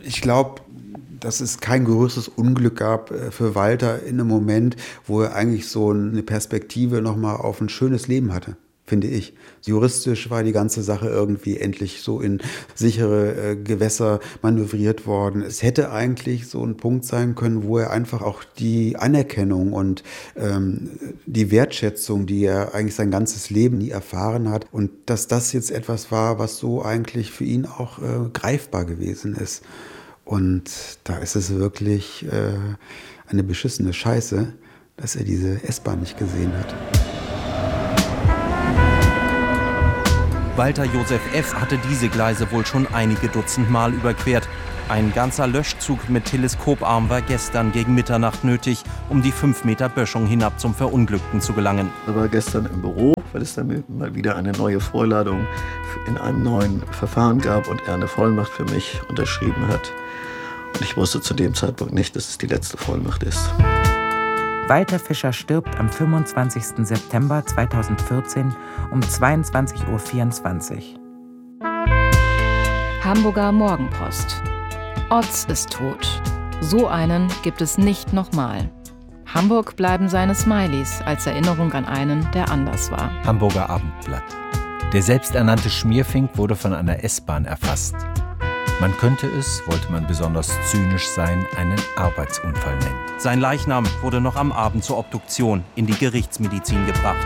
Ich glaube, dass es kein größeres Unglück gab für Walter in einem Moment, wo er eigentlich so eine Perspektive nochmal auf ein schönes Leben hatte, finde ich. Juristisch war die ganze Sache irgendwie endlich so in sichere Gewässer manövriert worden. Es hätte eigentlich so ein Punkt sein können, wo er einfach auch die Anerkennung und die Wertschätzung, die er eigentlich sein ganzes Leben nie erfahren hat, und dass das jetzt etwas war, was so eigentlich für ihn auch greifbar gewesen ist. Und da ist es wirklich eine beschissene Scheiße, dass er diese S-Bahn nicht gesehen hat. Walter Josef F. hatte diese Gleise wohl schon einige Dutzend Mal überquert. Ein ganzer Löschzug mit Teleskoparm war gestern gegen Mitternacht nötig, um die 5 Meter Böschung hinab zum Verunglückten zu gelangen. Ich war gestern im Büro, weil es dann mal wieder eine neue Vorladung in einem neuen Verfahren gab und er eine Vollmacht für mich unterschrieben hat. Und ich wusste zu dem Zeitpunkt nicht, dass es die letzte Vollmacht ist. Walter Fischer stirbt am 25. September 2014 um 22:24 Uhr. Hamburger Morgenpost. Otz ist tot. So einen gibt es nicht nochmal. Hamburg bleiben seine Smileys als Erinnerung an einen, der anders war. Hamburger Abendblatt. Der selbsternannte Schmierfink wurde von einer S-Bahn erfasst. Man könnte es, wollte man besonders zynisch sein, einen Arbeitsunfall nennen. Sein Leichnam wurde noch am Abend zur Obduktion in die Gerichtsmedizin gebracht.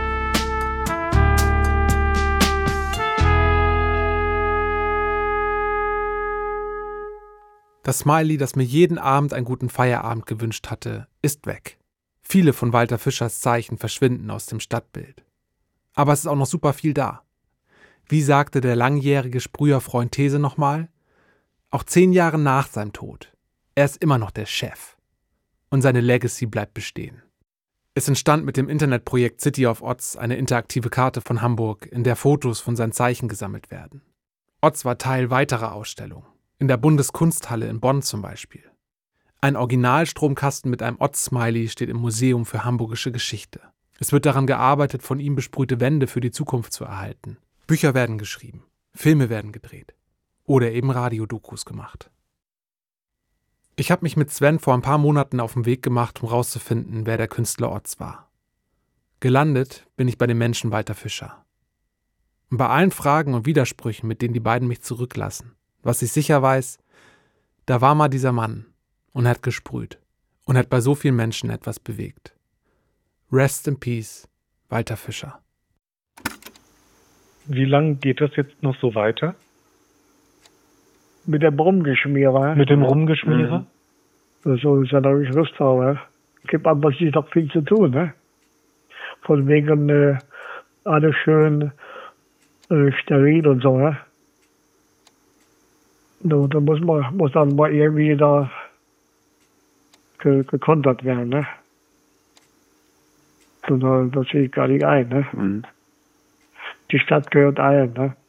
Das Smiley, das mir jeden Abend einen guten Feierabend gewünscht hatte, ist weg. Viele von Walter Fischers Zeichen verschwinden aus dem Stadtbild. Aber es ist auch noch super viel da. Wie sagte der langjährige Sprüherfreund These nochmal? Auch 10 Jahre nach seinem Tod. Er ist immer noch der Chef. Und seine Legacy bleibt bestehen. Es entstand mit dem Internetprojekt City of Otz eine interaktive Karte von Hamburg, in der Fotos von seinen Zeichen gesammelt werden. Otz war Teil weiterer Ausstellungen. In der Bundeskunsthalle in Bonn zum Beispiel. Ein Originalstromkasten mit einem Otz-Smiley steht im Museum für Hamburgische Geschichte. Es wird daran gearbeitet, von ihm besprühte Wände für die Zukunft zu erhalten. Bücher werden geschrieben, Filme werden gedreht oder eben Radiodokus gemacht. Ich habe mich mit Sven vor ein paar Monaten auf den Weg gemacht, um rauszufinden, wer der Künstler Otz war. Gelandet bin ich bei dem Menschen Walter Fischer. Und bei allen Fragen und Widersprüchen, mit denen die beiden mich zurücklassen, was ich sicher weiß, da war mal dieser Mann und hat gesprüht und hat bei so vielen Menschen etwas bewegt. Rest in Peace, Walter Fischer. Wie lange geht das jetzt noch so weiter? Mit dem Rumgeschmierer. Mit dem Rumgeschmierer? So ist ja noch nicht Lust drauf. Es gibt aber sich noch viel zu tun. Ne? Von wegen alles schön steril und so. Ne? Da muss dann mal irgendwie da gekontert werden. Ne? Das sehe ich gar nicht ein. Ne? Die Stadt gehört allen. Ne?